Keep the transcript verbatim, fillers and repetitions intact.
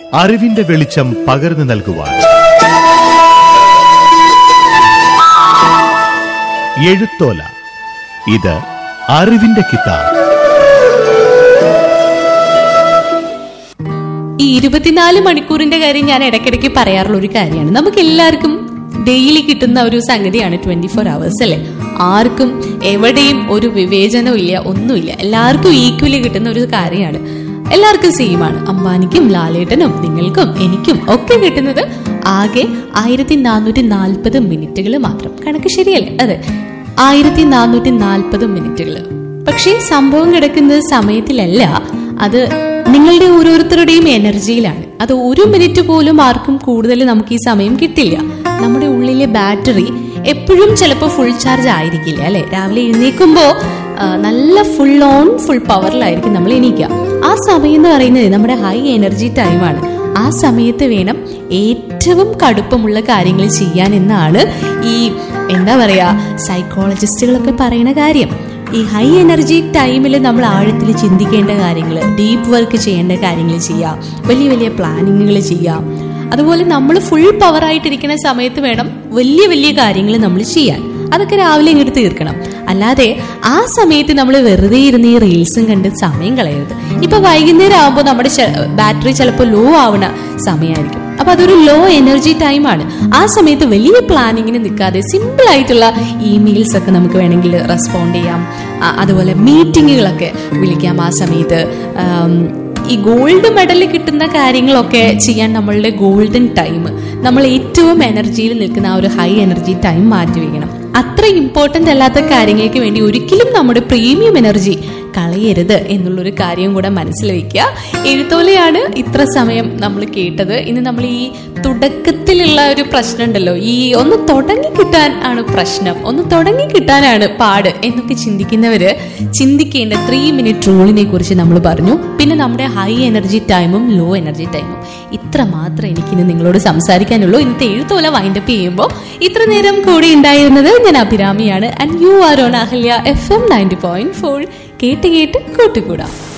അറിവിന്റെ വെളിച്ചം പകർന്നു നൽകുവാൻ. എഴുത്തോല, ഇത് അറിവിന്റെ കിതാബ്. ഈ ഇരുപത്തിനാല് മണിക്കൂറിന്റെ കാര്യം ഞാൻ ഇടയ്ക്കിടയ്ക്ക് പറയാറുള്ള ഒരു കാര്യമാണ്. നമുക്ക് എല്ലാവർക്കും ഡെയിലി കിട്ടുന്ന ഒരു സംഗതിയാണ് ട്വന്റി ഫോർ അവേഴ്സ് അല്ലെ. ആർക്കും എവിടെയും ഒരു വിവേചനവും ഇല്ല, ഒന്നുമില്ല. എല്ലാവർക്കും ഈക്വലി കിട്ടുന്ന ഒരു കാര്യമാണ്. എല്ലാവർക്കും സെയിമാണ്. അംബാനിക്കും ലാലേട്ടനും നിങ്ങൾക്കും എനിക്കും ഒക്കെ കിട്ടുന്നത് ആകെ ആയിരത്തി നാനൂറ്റി നാൽപ്പത് മിനിറ്റുകൾ മാത്രം. കണക്ക് ശരിയല്ലേ? അതെ, ആയിരത്തി നാനൂറ്റി നാൽപ്പത് മിനിറ്റുകൾ. പക്ഷേ സംഭവം കിടക്കുന്നത് സമയത്തിലല്ല, അത് നിങ്ങളുടെ ഓരോരുത്തരുടെയും എനർജിയിലാണ്. അത് ഒരു മിനിറ്റ് പോലും ആർക്കും കൂടുതൽ നമുക്ക് ഈ സമയം കിട്ടില്ല. നമ്മുടെ ഉള്ളിലെ ബാറ്ററി എപ്പോഴും ചിലപ്പോൾ ഫുൾ ചാർജ് ആയിരിക്കില്ല അല്ലെ. രാവിലെ എഴുന്നേൽക്കുമ്പോ നല്ല ഫുൾ ഓൺ ഫുൾ പവറിലായിരിക്കും നമ്മൾ എണീക്കുക. ആ സമയം എന്ന് പറയുന്നത് നമ്മുടെ ഹൈ എനർജി ടൈമാണ്. ആ സമയത്ത് വേണം ഏറ്റവും കടുപ്പമുള്ള കാര്യങ്ങൾ ചെയ്യാൻ എന്നാണ് ഈ എന്താ പറയാ സൈക്കോളജിസ്റ്റുകളൊക്കെ പറയുന്ന കാര്യം. ഈ ഹൈ എനർജി ടൈമിൽ നമ്മൾ ആഴത്തിൽ ചിന്തിക്കേണ്ട കാര്യങ്ങൾ, ഡീപ്പ് വർക്ക് ചെയ്യേണ്ട കാര്യങ്ങൾ ചെയ്യാം, വലിയ വലിയ പ്ലാനിങ്ങുകൾ ചെയ്യാം. അതുപോലെ നമ്മൾ ഫുൾ പവർ ആയിട്ടിരിക്കുന്ന സമയത്ത് വേണം വലിയ വലിയ കാര്യങ്ങൾ നമ്മൾ ചെയ്യാൻ. അതൊക്കെ രാവിലെ ഇങ്ങോട്ട് തീർക്കണം. അല്ലാതെ ആ സമയത്ത് നമ്മൾ വെറുതെ ഇരുന്ന് ഈ റീൽസും കണ്ട് സമയം കളയരുത്. ഇപ്പൊ വൈകുന്നേരം ആകുമ്പോൾ നമ്മുടെ ബാറ്ററി ചിലപ്പോൾ ലോ ആവുന്ന സമയമായിരിക്കും. അപ്പൊ അതൊരു ലോ എനർജി ടൈമാണ്. ആ സമയത്ത് വലിയ പ്ലാനിങ്ങിന് നിൽക്കാതെ സിമ്പിൾ ആയിട്ടുള്ള ഇമെയിൽസ് ഒക്കെ നമുക്ക് വേണമെങ്കിൽ റെസ്പോണ്ട് ചെയ്യാം. അതുപോലെ മീറ്റിങ്ങുകളൊക്കെ വിളിക്കാം. ആ സമയത്ത് ഈ ഗോൾഡ് മെഡൽ കിട്ടുന്ന കാര്യങ്ങളൊക്കെ ചെയ്യാൻ നമ്മളുടെ ഗോൾഡൻ ടൈം, നമ്മൾ ഏറ്റവും എനർജിയിൽ നിൽക്കുന്ന ആ ഒരു ഹൈ എനർജി ടൈം മാറ്റി വയ്ക്കണം. അത്ര ഇമ്പോർട്ടന്റ് അല്ലാത്ത കാര്യങ്ങൾക്ക് വേണ്ടി ഒരിക്കലും നമ്മുടെ പ്രീമിയം എനർജി കളയരുത് എന്നുള്ളൊരു കാര്യം കൂടെ മനസ്സിൽ വെക്കുക. എഴുത്തോലയാണ് ഇത്ര സമയം നമ്മൾ കേട്ടത്. ഇനി നമ്മൾ ഈ തുടക്കത്തിലുള്ള ഒരു പ്രശ്നം ഉണ്ടല്ലോ, ഈ ഒന്ന് തുടങ്ങി കിട്ടാൻ ആണ് പ്രശ്നം, ഒന്ന് തുടങ്ങി കിട്ടാനാണ് പാട് എന്നൊക്കെ ചിന്തിക്കുന്നവര് ചിന്തിക്കേണ്ട ത്രീ മിനിറ്റ് റൂളിനെ കുറിച്ച് നമ്മൾ പറഞ്ഞു. പിന്നെ നമ്മുടെ ഹൈ എനർജി ടൈമും ലോ എനർജി ടൈമും. ഇത്ര മാത്രം എനിക്കിന്ന് നിങ്ങളോട് സംസാരിക്കാനുള്ളൂ. ഇന്നത്തെ എഴുത്തോല വൈൻഡപ്പ് ചെയ്യുമ്പോൾ ഇത്ര നേരം കൂടെ ഉണ്ടായിരുന്നത് ഞാൻ അഭിരാമിയാണ്. And you are on Ahalya F M ninety point four. കേട്ട് കേട്ട് കൂട്ടുകൂടാം.